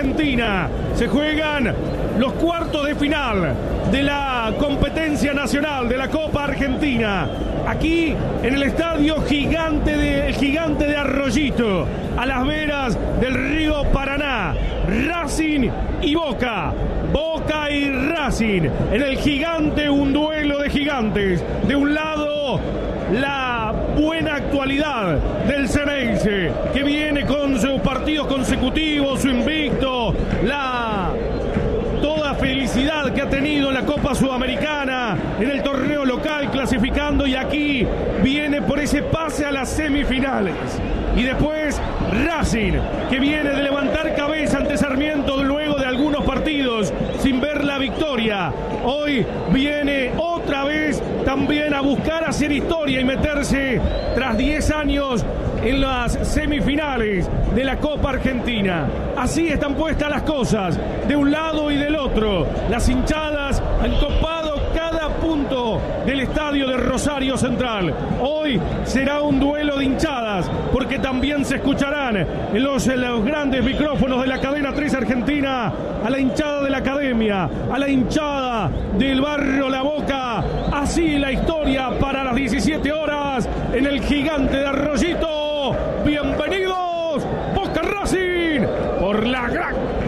Argentina. Se juegan los cuartos de final de la competencia nacional de la Copa Argentina. Aquí en el estadio Gigante de Arroyito, a las veras del río Paraná. Racing y Boca. Boca y Racing. En el Gigante, un duelo de gigantes. De un lado, la buena actualidad del Ceneice, que viene con sus partidos consecutivos, su invicto, toda felicidad que ha tenido en la Copa Sudamericana, en el torneo local, clasificando, y aquí viene por ese pase a las semifinales. Y después Racing, que viene de levantar cabeza ante Sarmiento luego de algunos partidos sin ver la victoria. Hoy viene otra vez también a buscar hacer historia y meterse tras 10 años en las semifinales de la Copa Argentina. Así están puestas las cosas, de un lado y del otro. Las hinchadas han copado cada punto del estadio de Rosario Central. Hoy será un duelo de hinchadas, porque también se escucharán en los grandes micrófonos de la cadena 3 Argentina a la hinchada de la Academia, a la hinchada del barrio La Boca. Así la historia para las 17 horas en el Gigante de Arroyito. Bienvenidos, Boca Racing, por la gran